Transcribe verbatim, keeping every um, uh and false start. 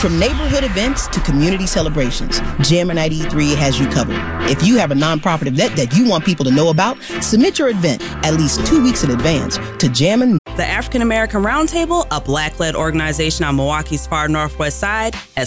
From neighborhood events to community celebrations, Jammin' at E three has you covered. If you have a nonprofit event that you want people to know about, submit your event at least two weeks in advance to Jammin'. The African American Roundtable, a Black-led organization on Milwaukee's far northwest side, has